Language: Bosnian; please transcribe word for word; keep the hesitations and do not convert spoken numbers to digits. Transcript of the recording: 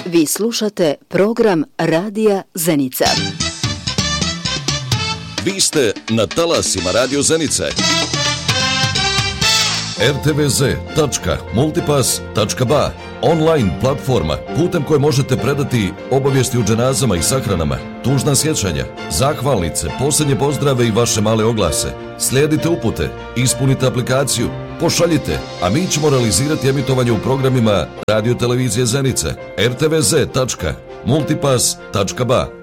Vi slušate program Radija Zenica. Vi ste na talasima Radio Zenice. er te ve ze tačka multipass tačka ba, online platforma putem koje možete predati obavijesti o dženazama i sahranama, tužna sjećanja, zahvalnice, posljednje pozdrave i vaše male oglase. Slijedite upute, ispunite aplikaciju, pošaljite, a mi ćemo realizirati emitovanje u programima Radio Televizije Zenice. er te ve ze tačka multipass tačka ba.